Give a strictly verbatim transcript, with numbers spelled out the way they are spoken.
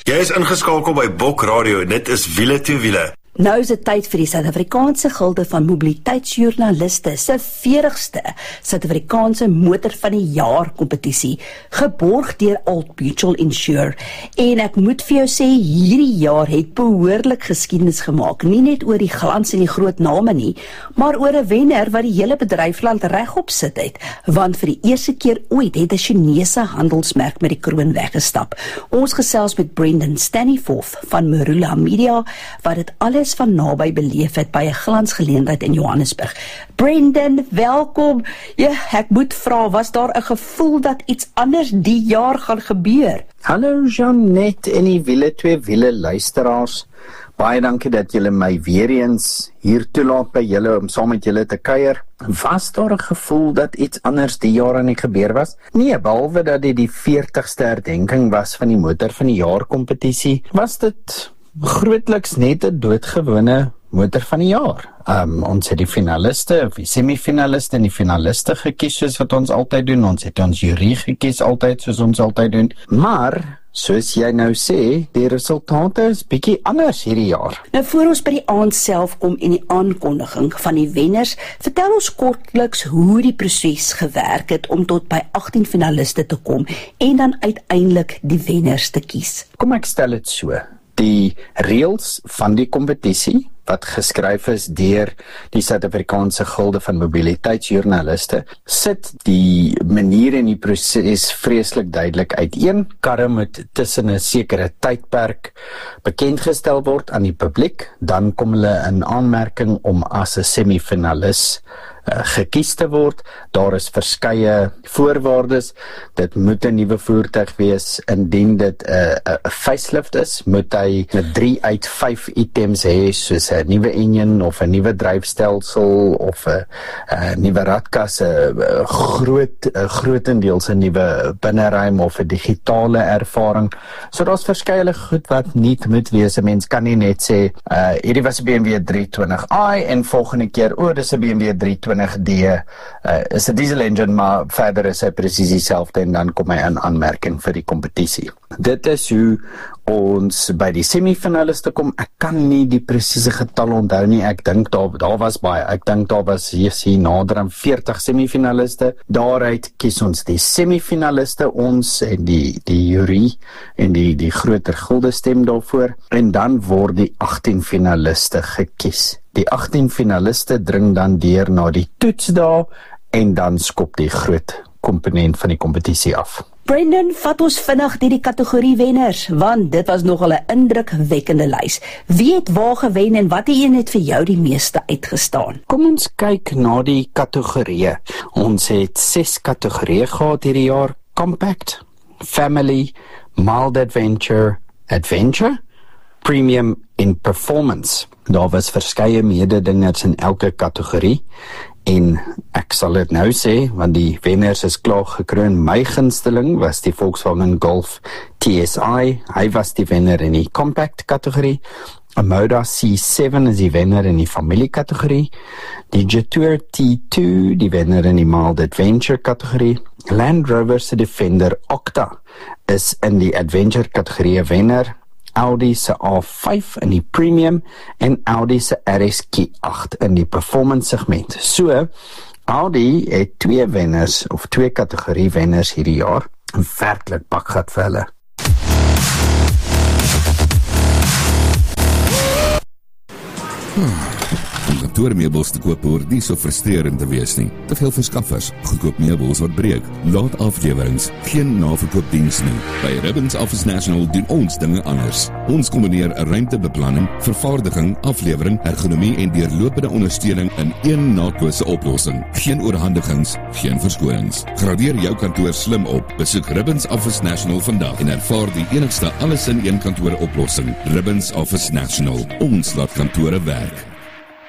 Jy is ingeskakel by Bok Radio en dit is Wiele toe Wiele. Nou is dit tyd vir die Suid-Afrikaanse Gilde van Mobiliteitsjoernaliste se veertigste Suid-Afrikaanse Motor van die Jaar kompetisie, geborg deur Old Mutual Insure. En ek moet vir jou sê, hierdie jaar het behoorlik geskiedenis gemaak, nie net oor die glans en die groot name nie, maar oor 'n wenner wat die hele bedryfland regop sit het, want vir die eerste keer ooit het 'n Chinese handelsmerk met die kroon weggestap. Ons gesels met Brendan Staniforth van Marula Media, wat dit alles van naby beleef het by 'n glansgeleentheid in Johannesburg. Brendan, welkom. Ja, ek moet vra, was daar 'n gevoel dat iets anders die jaar gaan gebeur? Hallo Jeanette en die Wiele twee Wiele luisteraars. Baie dankie dat julle my weer eens hier toelaat by julle om saam met julle te kuier. Was daar 'n gevoel dat iets anders die jaar aan die gebeur was? Nee, behalwe dat dit die veertigste herdenking was van die Motor van die Jaar kompetisie, was dit grootliks net 'n doodgewone Motor van die Jaar. Um, ons het die finaliste, of die semifinaliste en die finaliste gekies soos wat ons altyd doen. Ons het ons jury gekies altyd soos ons altyd doen. Maar, soos jy nou sê, die resultate is bietjie anders hierdie jaar. Nou voor ons by die aand self kom en die aankondiging van die wenners, vertel ons kortliks hoe die proses gewerk het om tot by agttien finaliste te kom en dan uiteindelik die wenners te kies. Kom ek stel dit so. Die reëls van die kompetisie wat geskryf is deur die Suid-Afrikaanse Gilde van Mobiliteitsjoernaliste, sit die manier en die proses vreeslik duidelik uiteen. Karre moet tussen 'n sekere tydperk bekendgestel word aan die publiek, dan kom hulle in aanmerking om as 'n semifinalis Uh, gekies te word. Daar is verskeie voorwaardes. Dit moet 'n nuwe voertuig wees. Indien dit 'n uh, uh, facelift is, moet hy met drie uit vyf items hê, soos 'n nuwe enjin of 'n nuwe dryfstelsel of 'n uh, nuwe radkas, 'n uh, groot uh, grootendeels 'n nuwe binneruim of 'n digitale ervaring. So daar's verskeie goed wat nie moet wees. 'n Mens kan nie net sê uh, hierdie was 'n B M W drie twintig i en volgende keer o, oh, dis 'n B M W drie twintig D, uh, is 'n diesel engine, maar verder is hy presies dieselfde en dan kom hy in aanmerking vir die kompetisie. Dit is hoe ons by die semifinaliste kom. Ek kan nie die presiese getal onthou nie. Ek dink daar daar was baie. Ek dink daar was hier nader aan veertig semifinaliste. Daaruit kies ons die semifinaliste, ons en die die jury en die die groter gilde stem daarvoor, en dan word die agttien finaliste gekies. Die agttien finaliste dring dan deur na die toetsdae en dan skop die groot komponent van die kompetisie af. Brendan, vat ons vinnig deur die kategorie wenners, want dit was nogal 'n indrukwekkende lys. Wie het waar gewen en watter een het vir jou die meeste uitgestaan? Kom ons kyk na die kategorieë. Ons het ses kategorieë gehad hierdie jaar: Compact, Family, Mild Adventure, Adventure, Premium en Performance. Daar was verskeie mededingers in elke kategorie. En ek sal dit nou sê, want die wenners is klaar gekroon. My gunsteling was die Volkswagen Golf T S I. Hy was die wenner in die Compact kategorie. 'n Moda C seven is die wenner in die familie kategorie. Die Jetour T two, die wenner in die Mild Adventure kategorie. Land Rover se Defender Octa is in die Adventure kategorie wenner. Audi se A vyf in die Premium en Audi se R S Q agt in die Performance segment. So, Audi het twee wenners of twee kategorie wenners hierdie jaar. Werklik pakgat vir hulle. Hmm. Om kantoormeubels te koop hoort nie so frustrerend te wees nie. Te veel verskaffers, goedkoop meubels wat breek, laat aflewerings, geen naverkoopdiens nie. By Ribbons Office National doen ons dinge anders. Ons kombineer ruimtebeplanning, vervaardiging, aflewering, ergonomie en deurlopende ondersteuning in een naatkose oplossing. Geen oorhandigings, geen verskonings. Gradeer jou kantoor slim op. Besoek Ribbons Office National vandag en ervaar die enigste alles in een kantoor oplossing. Ribbons Office National. Ons laat kantore werk.